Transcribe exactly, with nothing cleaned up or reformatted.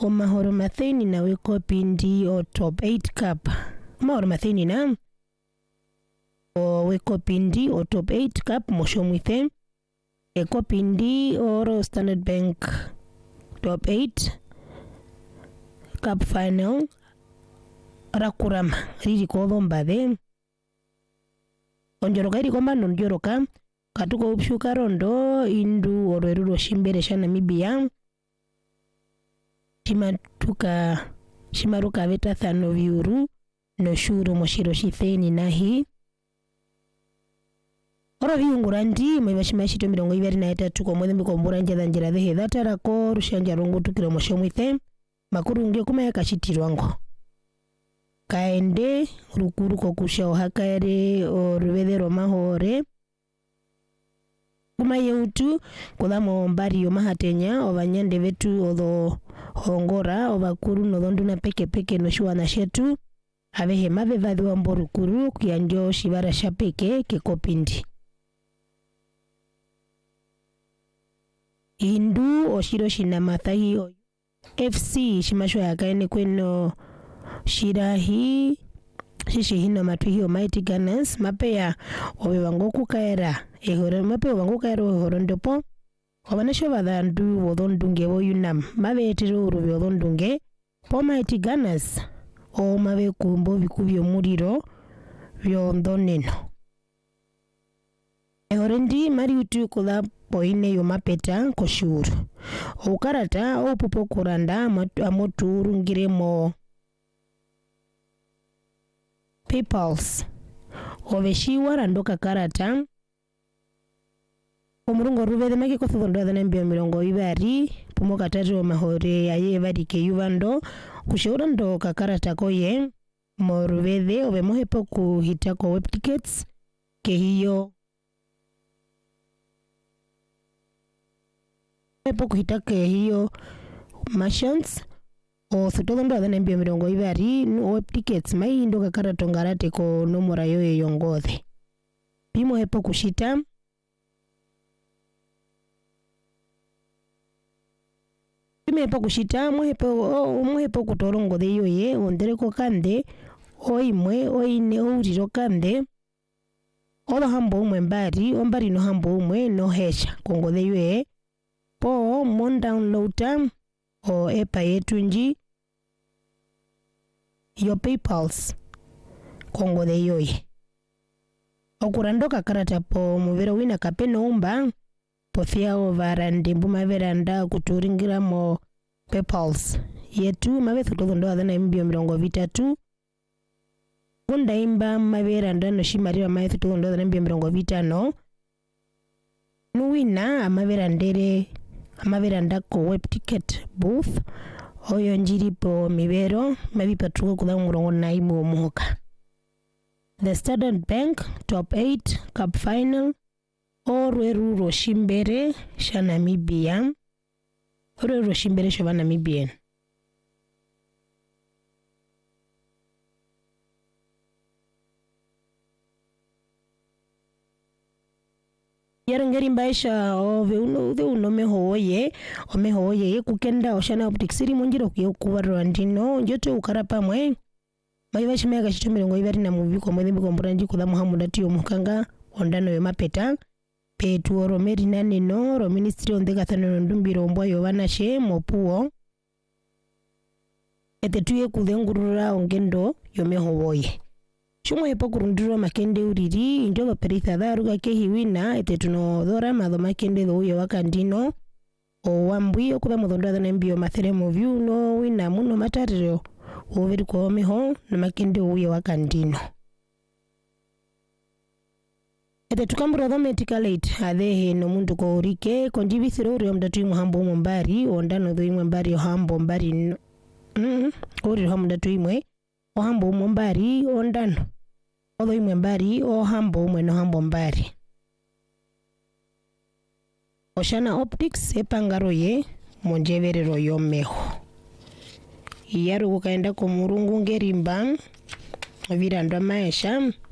Omahoro matheni na wekopindi o top eight cup. Omahoro matheni na o wekopindi o top eight cup moshomwithe. Ekopindi oro Standard Bank top eight cup final rakurama riri kovombade. Onjoroka iri komba nonjoroka katuko upshuka rondo indu orweruro shimbere sha Namibia. Shimatuka shimaruka veta thano viuru no shuru moshiro shitheni nahi. Ora viungurandi mwibashima shito mirongo ibiri na etatu kwa mwezi mbikombura njeza njira dhehe dhatara ko rushanja rungu tukiro moshomwithe makuru nge kuma yakashitirwango. Kaende rukuru kokusha ohakaere orwedhero mahore. Kuma yeutu kudamo mbari yo mahatenya obanyande vetu odho hongora obakuru nodondu na peke peke no shuana shetu avehe mave vadhi wa mborukuru kuyanjo shibara shapeke kekopindi. Indu oshiro shinamathahi o F C shimasho yakaene kweno shirahi shishi hino matuhi o Mighty Gunners mapea owe wangoku kaera ehoro mapea wangoku kaera ehoro ndopo wabanesho badhandu wodhondunge wo yunam mabe etiro urubi wodhondunge po Mighty Gunners o mabe kumbo vikubyo muriro vyondoneno ehoro ndi mari utu kula poine yo mapeta koshuru ukarata opupo kuranda amotu urungiremo Peoples oveshiwa randoka karata omurungo ruvede make kothondo na mbio mirongo ibari pumo katatu mahore aye vadike yuvando kushaura ndo kakarata koye moruvede ovemohepo kuhitako web tickets ke hiyo epo kuhitake hiyo merchants o thutondo adana mbio mirongo ibari web tickets mai ndo kakarata ngarate ko nomora yoye yongothe bimo hepo kushita bimo hepo kushita muhepo muhepo kutorongo de yoye ondereko kande oimwe oine ouriro kande odo hambo umwe mbari ombari no hambo umwe no hesha kongo de yoye po mon download o epa yetu nji yo PayPals kongo de yoye okurandoka karata po muvero wina kapeno umba pothia overande mbuma veranda kuturingira mo PayPals yetu mabe thutondo adana mbio mirongo vitatu kunda imba maveranda no shimarira mai thutondo adana mbio mirongo vitano nuwina amaverandere amaveranda ko web ticket booth oyo njiri po mivero mabi patruko kula murongo na imu omuhoka. The Standard Bank top eight cup final orweru roshimbere sha Namibia orweru roshimbere sha Namibia. Yarongeri mbaisha ove uno de uno mehoye o mehoye kukenda oshana opticsiri munjiro kuyo kubarwa ndino njote ukarapa mwe maiva shimega shito mirongo ibari na mubiko mwezi mbikombura nji kula muhamuda tiyo mukanga ondano yo mapeta petu oro meri nane no ro ministry ondega thano ndumbiro mbwa yo banashe mopuo ete tuye kudengurura ongendo yo mehoye Shumo hepo kurundiro makende uriri injoba peritha dharuga kehi wina ete tuno dhora madho makende dho uye wakandino o wambui okuba mudhondo adhana mbio mathere moviu no wina muno matariro uviri kwa omeho na makende uye wakandino ete tukambura dho medikalate adhehe no mundu ko urike konjibithiro uri omdatu imu hambo umu mbari ondano dho imu mbari o hambo mbari no mm, uri hamdatu imwe o hambo umu mbari ondano Odo imwe mbari o hambo umwe no hambo mbari. Oshana Optics epangaro ye monjeverero yomeho. Iyaru kukaenda ko murungu ngerimba virandwa maesha